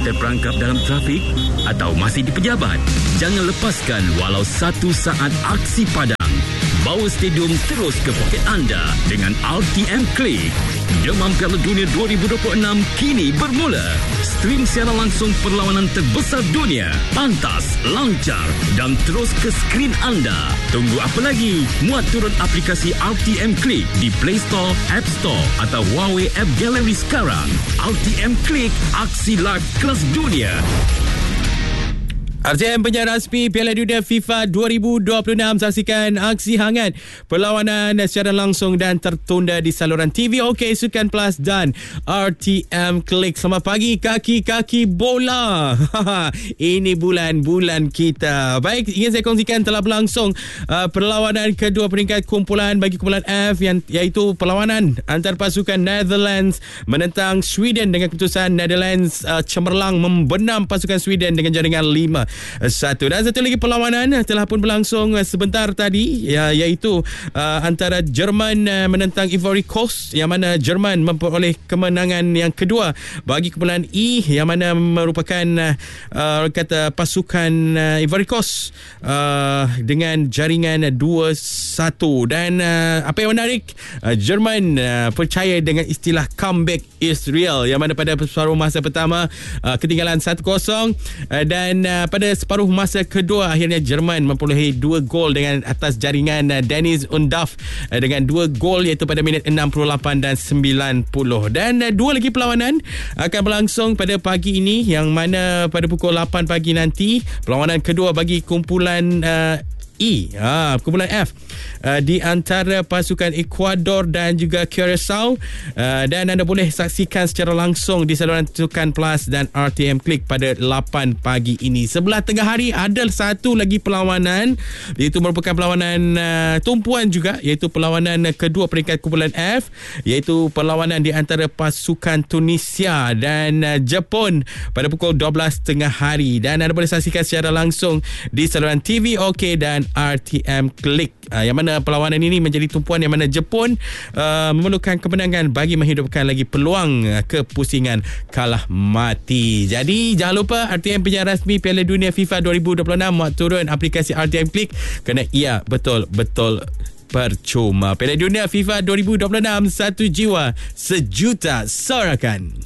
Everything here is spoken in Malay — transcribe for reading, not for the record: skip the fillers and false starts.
terperangkap dalam trafik atau masih di pejabat? Jangan lepaskan walau satu saat aksi padang. Bawa stadium terus ke poket anda dengan RTM Click. Demam Piala Dunia 2026 kini bermula. Stream siaran langsung perlawanan terbesar dunia. Pantas, lancar dan terus ke skrin anda. Tunggu apa lagi? Muat turun aplikasi RTM Click di Play Store, App Store atau Huawei App Gallery sekarang. RTM Click, aksi live kelas dunia. RTM penyiar rasmi Piala Dunia FIFA 2026 saksikan aksi hangat perlawanan secara langsung dan tertunda di saluran TV OK Sukan Plus dan RTM Click. Selamat pagi kaki-kaki bola. Ini bulan-bulan kita. Baik, ingin saya kongsikan telah berlangsung perlawanan kedua peringkat kumpulan bagi kumpulan F iaitu perlawanan antara pasukan Netherlands menentang Sweden dengan keputusan Netherlands cemerlang membenam pasukan Sweden dengan jaringan 5-1. Dan satu lagi perlawanan telah pun berlangsung sebentar tadi iaitu antara Jerman menentang Ivory Coast, yang mana Jerman memperoleh kemenangan yang kedua bagi kumpulan E, yang mana merupakan kata pasukan Ivory Coast dengan jaringan 2-1. Dan apa yang menarik, Jerman percaya dengan istilah comeback is real, yang mana pada separuh masa pertama ketinggalan 1-0 dan pada separuh masa kedua akhirnya Jerman memperolehi 2 gol dengan atas jaringan Dennis Undav dengan 2 gol iaitu pada minit 68 dan 90. Dan dua lagi perlawanan akan berlangsung pada pagi ini, yang mana pada pukul 8 pagi nanti perlawanan kedua bagi kumpulan kumpulan F di antara pasukan Ecuador dan juga Curaçao, dan anda boleh saksikan secara langsung di saluran Sukan Plus dan RTM Click pada 8 pagi ini. Sebelah tengah hari ada satu lagi perlawanan, iaitu merupakan perlawanan tumpuan juga, iaitu perlawanan kedua peringkat kumpulan F, iaitu perlawanan di antara pasukan Tunisia dan Jepun pada pukul 12 tengah hari, dan anda boleh saksikan secara langsung di saluran TV OK dan RTM Click. Yang mana perlawanan ini menjadi tumpuan yang mana Jepun memerlukan kemenangan bagi menghidupkan lagi peluang kepusingan kalah mati. Jadi jangan lupa RTM penyiar rasmi Piala Dunia FIFA 2026 muat turun aplikasi RTM Click kerana ia betul-betul percuma. Piala Dunia FIFA 2026, satu jiwa, sejuta sorakan.